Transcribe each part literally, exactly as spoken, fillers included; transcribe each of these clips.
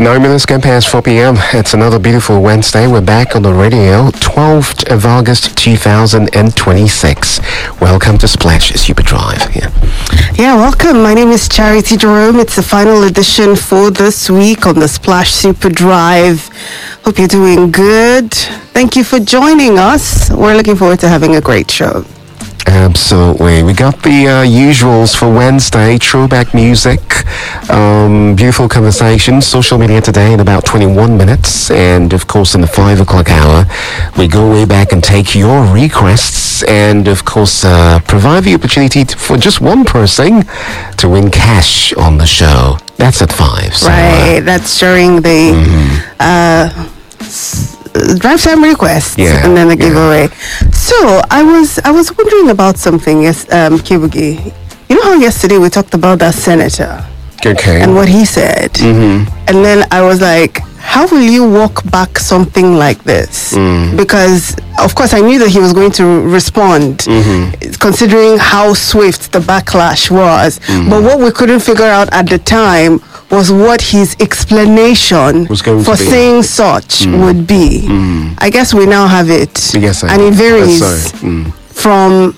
Nine minutes can pass four p.m. It's another beautiful Wednesday. We're back on the radio, twelfth of August, two thousand twenty-six. Welcome to Splash Super Drive. Yeah. yeah, welcome. My name is Charity Jerome. It's the final edition for this week on the Splash Super Drive. Hope you're doing good. Thank you for joining us. We're looking forward to having a great show. Absolutely. We got the uh, usuals for Wednesday, throwback music, um, beautiful conversation, social media today in about twenty-one minutes. And of course, in the five o'clock hour, we go way back and take your requests and of course, uh, provide the opportunity to, for just one person to win cash on the show. That's at five. So, right. Uh, That's during the... Mm-hmm. uh, drive time requests yeah, and then the yeah. giveaway. So I was I was wondering about something, yes, um, Kibugi. You know how yesterday we talked about that senator okay. and what he said, Mm-hmm. and then I was like, how will you walk back something like this? Mm. Because of course I knew that he was going to respond, Mm-hmm. considering how swift the backlash was. Mm-hmm. But what we couldn't figure out at the time was what his explanation Was going to for be. saying such Mm. would be. Mm. I guess we now have it. Yes, I and it varies That's sorry. Mm. from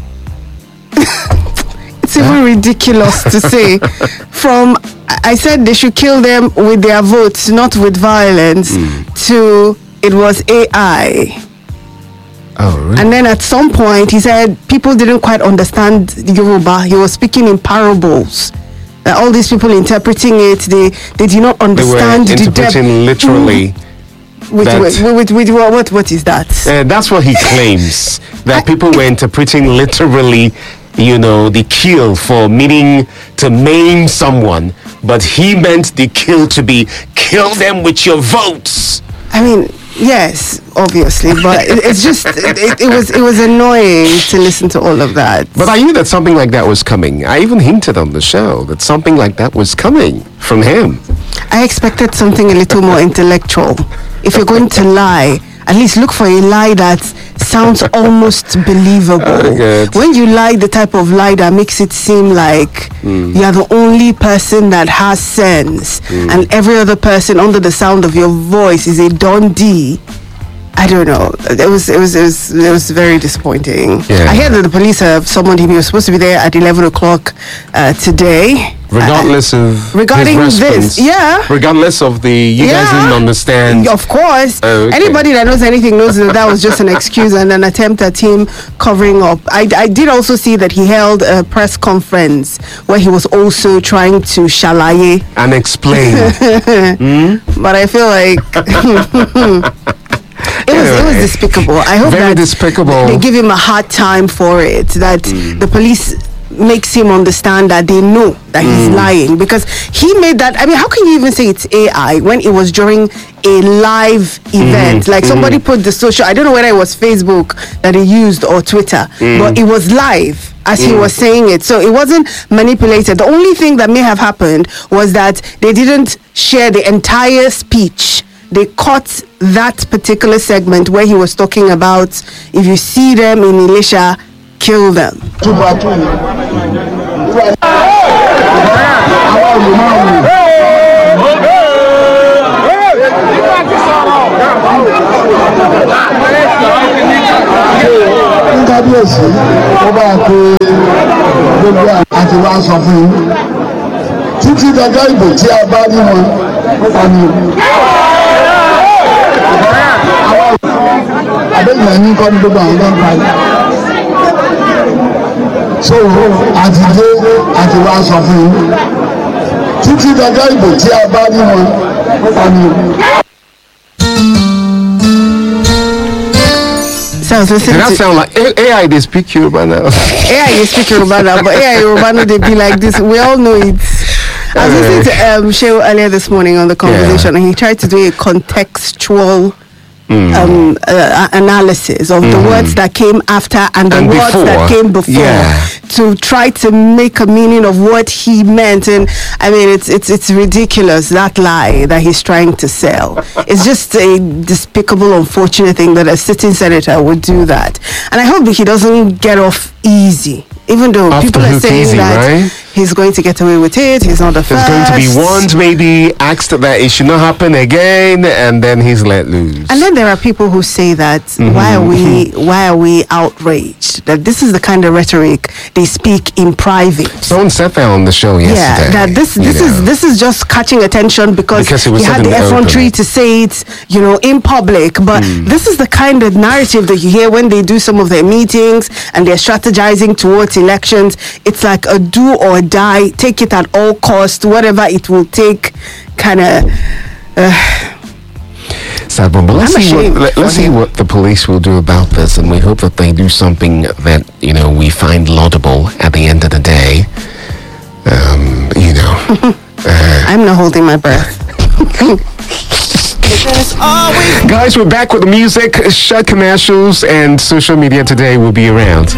it's even ridiculous to say from I said they should kill them with their votes, not with violence, Mm. to it was A I. Oh, really? And then at some point he said people didn't quite understand Yoruba. He was speaking in parables. Uh, all these people interpreting it, they they did not They were understand the depth. interpreting literally. With, that- with, with, with, what, what what is that? Uh, that's what he claims. That people were interpreting literally, you know, the kill for meaning to maim someone, but he meant the kill to be kill them with your votes. I mean, yes, obviously, but it, it's just it, it, it was it was annoying to listen to all of that. But I knew that something like that was coming. I even hinted on the show that something like that was coming from him. I expected something a little more intellectual. If you're going to lie, at least look for a lie that sounds almost believable. Oh, good. When you lie, the type of lie that makes it seem like Mm. you're the only person that has sense, Mm. and every other person under the sound of your voice is a Dundee. I don't know. It was it was it was it was very disappointing. Yeah. I hear that the police have summoned him. He was supposed to be there at eleven o'clock uh, today. Regardless Uh, of regarding his this, response, yeah. regardless of the you guys Yeah. didn't understand. Of course. Oh, okay. Anybody that knows anything knows that that was just an excuse and an attempt at him covering up. I, I did also see that he held a press conference where he was also trying to shalaye. And explain. But I feel like it was it was Anyway. despicable. I hope Very that despicable. they give him a hard time for it. That the police makes him understand that they know that he's lying, because he made that. I mean, how can you even say it's A I when it was during a live event? Like somebody put the social, I don't know whether it was Facebook that he used or Twitter, but it was live as he was saying it, so it wasn't manipulated. The only thing that may have happened was that they didn't share the entire speech. They cut that particular segment where he was talking about if you see them in Elisha, kill them. kábíyèsí ó bá pé gbogbo àti wá sọ fún yín títí dọjọ́ ìbò tí a bá rí wọn ó ní àbẹ̀yẹ̀ ní kọ́ ní gbogbo àwọn ọlọ́run parí so àti dé àti wá sọ fún yín títí dọjọ́ ìbò tí a bá rí wọn ó ní. Sounds Did listening that to sound like A- AI? They speak Yoruba now. A I, you speak Yoruba now, but A I Yoruba no, they be like this. We all know it. I was listening to um, Shehu earlier this morning on the conversation, and he tried to do a contextual um, uh, analysis of the words that came after and the And words before. that came before, Yeah. to try to make a meaning of what he meant. And I mean, it's it's it's ridiculous, that lie that he's trying to sell. It's just a despicable, unfortunate thing that a sitting senator would do that. And I hope that he doesn't get off easy. Even though Off people the are hook saying easy, that right? he's going to get away with it. He's not the There's first. going to be warned, maybe asked that it should not happen again, and then he's let loose. And then there are people who say that Mm-hmm. why are we why are we outraged that this is the kind of rhetoric they speak in private. Someone said that on the show Yeah, yesterday. that this you this know. is this is just catching attention because, Because it was he said had in the the effrontery open. to say it, you know, in public. But this is the kind of narrative that you hear when they do some of their meetings and they're strategizing towards elections. It's like a do or die, take it at all cost, whatever it will take, kind of. Uh, Sad one, but let's I'm see what ashamed let, let's for see him. what the police will do about this, and we hope that they do something that you know we find laudable at the end of the day. Um, you know, I'm not holding my breath. guys, we're back with the music, short commercials, and social media today will be around.